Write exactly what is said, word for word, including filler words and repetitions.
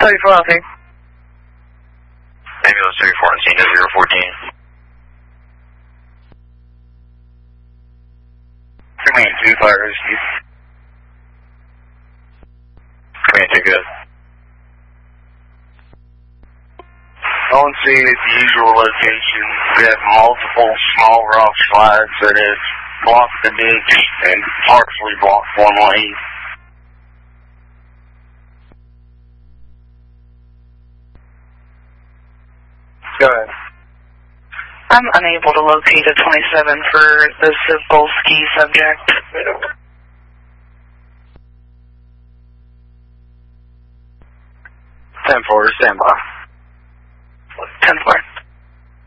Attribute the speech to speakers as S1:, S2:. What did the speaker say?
S1: thirty-four, okay.
S2: Ambulance thirty-four on scene, zero fourteen.
S3: Command two, fire rescue.
S2: Command two, good.
S3: On scene at the usual location, we have multiple small rock slides that have blocked the ditch and partially blocked one lane. Go ahead.
S1: I'm unable to locate a twenty-seven for the Cebulski subject.
S3: ten four, stand by.
S1: ten four.